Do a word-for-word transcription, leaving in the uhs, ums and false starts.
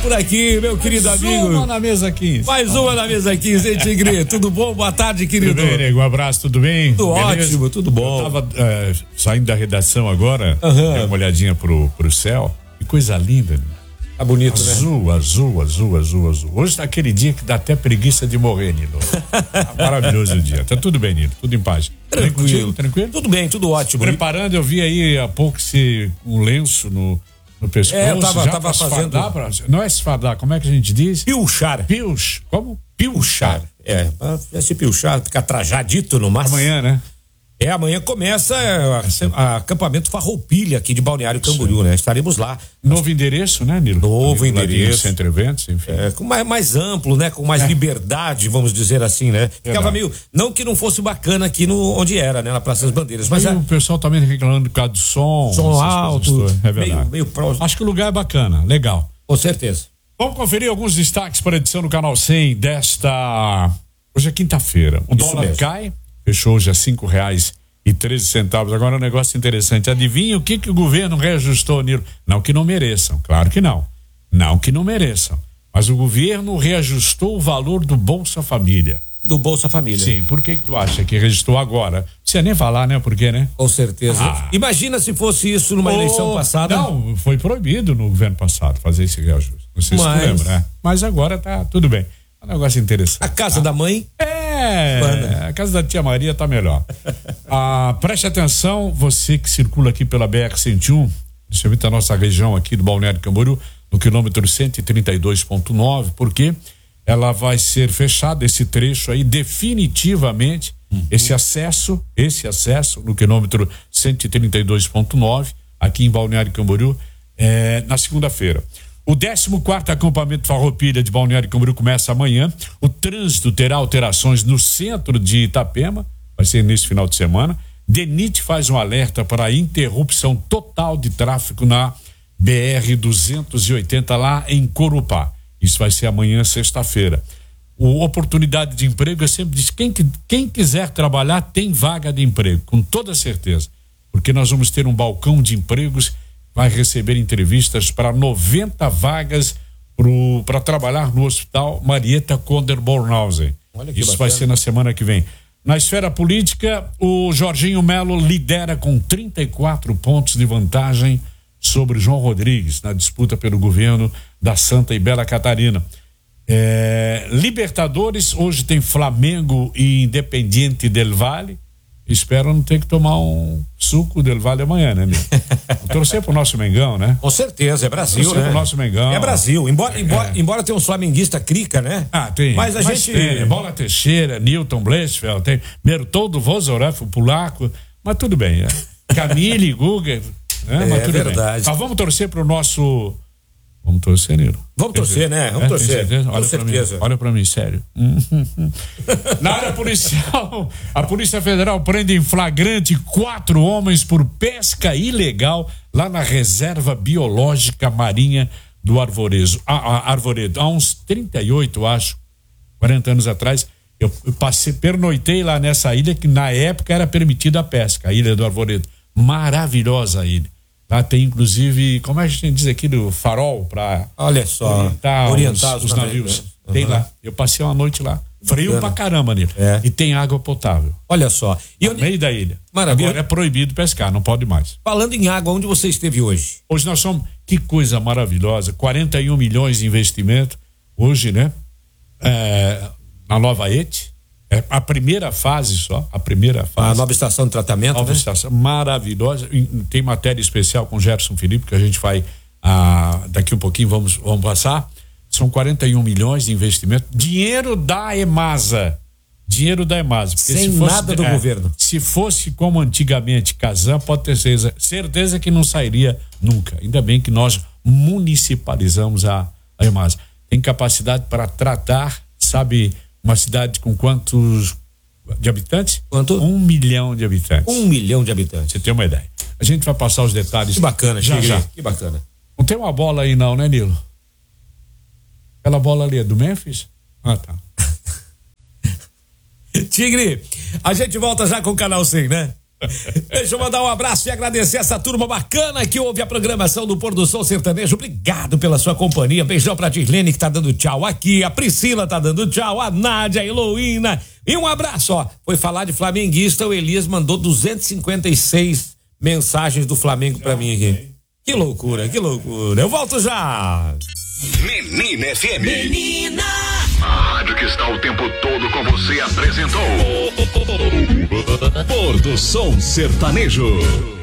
por aqui, meu querido Mais amigo. uma na mesa quinze. Mais uma na mesa quinze, hein, Tigre? Tudo bom? Boa tarde, querido. Tudo bem, nego? Um abraço, tudo bem? Tudo Beleza? ótimo, tudo bom. Eu tava é, saindo da redação agora, Uhum. dei uma olhadinha pro, pro céu. Que coisa linda, né? Tá bonito, azul, né? Azul, azul, azul, azul. Hoje tá aquele dia que dá até preguiça de morrer, Nilo. Tá maravilhoso o dia. Tá tudo bem, Nilo. Tudo em paz. Tranquilo. Contigo, tranquilo? Tudo bem, tudo ótimo. Preparando, eu vi aí há pouco esse, um lenço no, no pescoço. É, eu tava, já tava pra fazendo... esfardar, pra, não é esfardar, como é que a gente diz? Pilchar. Pilch. Como? Pilchar. É, pra se pilchar, ficar trajadito no máximo. Amanhã, né? É, amanhã começa é, a, a acampamento Farroupilha aqui de Balneário Camboriú, né? Estaremos lá. Novo endereço, né, Nilo? Novo Nilo, endereço. Centro Eventos, enfim. É, com mais, mais amplo, né? Com mais é. liberdade, vamos dizer assim, né? Ficava meio, não que não fosse bacana aqui no, onde era, né? Na Praça das Bandeiras, mas... Aí é, o pessoal também reclamando por causa do som. Som alto. É verdade. Meio, meio pro... Acho que o lugar é bacana, legal. Com certeza. Vamos conferir alguns destaques para a edição do Canal cem desta... Hoje é quinta-feira. O Isso dólar mesmo. cai, fechou hoje a cinco reais e treze centavos. Agora um negócio interessante. Adivinha o que que o governo reajustou, Nilo? Não que não mereçam, claro que não. Não que não mereçam. Mas o governo reajustou o valor do Bolsa Família. Do Bolsa Família. Sim, por que que tu acha que reajustou agora? Não precisa nem falar, né? Por quê, né? Com certeza. Ah. Imagina se fosse isso numa Oh, eleição passada. Não, foi proibido no governo passado fazer esse reajuste. Não sei se Mas... tu lembra, né? Mas agora tá tudo bem. É um negócio interessante. A casa ah. da mãe? É, Banda. a casa da tia Maria tá melhor. ah, preste atenção, você que circula aqui pela B R cento e um, principalmente a nossa região aqui do Balneário Camboriú, no quilômetro cento e trinta e dois ponto nove, porque ela vai ser fechada, esse trecho aí, definitivamente, uhum. esse acesso, esse acesso no quilômetro cento e trinta e dois ponto nove, aqui em Balneário Camboriú, é, na segunda-feira. O décimo quarto acampamento Farroupilha de Balneário Camboriú começa amanhã. O trânsito terá alterações no centro de Itapema, vai ser nesse final de semana. DENIT faz um alerta para a interrupção total de tráfego na B R duzentos e oitenta lá em Corupá. Isso vai ser amanhã, sexta-feira. O oportunidade de emprego, eu sempre disse, quem, quem quiser trabalhar tem vaga de emprego, com toda certeza. Porque nós vamos ter um balcão de empregos, vai receber entrevistas para noventa vagas para trabalhar no Hospital Marieta Conder Bornhausen. Isso bacana. Vai ser na semana que vem. Na esfera política, o Jorginho Melo lidera com trinta e quatro pontos de vantagem sobre João Rodrigues na disputa pelo governo da Santa e Bela Catarina. É, Libertadores, hoje tem Flamengo e Independiente del Valle. Espero não ter que tomar um suco del Valle amanhã, né, amigo? Torcer pro nosso Mengão, né? Com certeza, é Brasil, Torcer né? pro nosso Mengão. É Brasil, embora, embora, é. embora tenha um flamenguista crica, né? Ah, tem. Mas a Mas gente... tem, Bola Teixeira, Newton Blesfeld, tem Bertoldo Vosoraf, o Polaco, mas tudo bem, é. Camille, Guga, né? É, Mas tudo verdade. Bem. Mas vamos torcer pro nosso... Vamos torcer, Nilo. Vamos torcer, né? Vamos é, torcer. Olha Com pra certeza. mim, olha pra mim, sério. Na área policial, a Polícia Federal prende em flagrante quatro homens por pesca ilegal lá na Reserva Biológica Marinha do Arvoredo. A, a, Arvoredo. Há uns trinta e oito, acho, quarenta anos atrás, eu, eu passei, pernoitei lá nessa ilha que na época era permitida a pesca, a Ilha do Arvoredo. Maravilhosa a ilha. Lá tem, inclusive, como é que a gente diz aqui, do farol para olha só, orientar, orientar os, os navios. Uhum. Tem lá. Eu passei uma noite lá. Frio pra caramba, Nilo. É. E tem água potável. Olha só. E no onde... meio da ilha. Maravilha. Agora é proibido pescar, não pode mais. Falando em água, onde você esteve hoje? Hoje nós somos, que coisa maravilhosa, quarenta e um milhões de investimento, hoje, né? É, na Nova Ete. É a primeira fase só, a primeira fase. A nova estação de tratamento, nova né? estação maravilhosa. Tem matéria especial com Gerson Felipe que a gente vai ah, daqui um pouquinho vamos vamos passar. São quarenta e um milhões de investimento, dinheiro da EMASA, dinheiro da EMASA. Sem se fosse, nada do é, governo. Se fosse como antigamente Casan, pode ter certeza, certeza que não sairia nunca. Ainda bem que nós municipalizamos a, a EMASA. Tem capacidade para tratar, sabe, uma cidade com quantos de habitantes? Quanto? Um milhão de habitantes. Um milhão de habitantes. Você tem uma ideia. A gente vai passar os detalhes. Que bacana, já, Tigre. já. Que bacana. Não tem uma bola aí não, né, Nilo? Aquela bola ali é do Memphis? Ah, tá. Tigre, a gente volta já com o Canal cem, né? Deixa eu mandar um abraço e agradecer essa turma bacana que ouve a programação do Pôr do Sol Sertanejo. Obrigado pela sua companhia. Beijão pra Dirlene que tá dando tchau aqui. A Priscila tá dando tchau. A Nádia, a Heloína. E um abraço, ó. Foi falar de flamenguista, o Elias mandou duzentos e cinquenta e seis mensagens do Flamengo pra mim aqui. Que loucura, que loucura. Eu volto já. Menina F M. Menina! A rádio que está o tempo todo com você apresentou Pôr do Sol Sertanejo.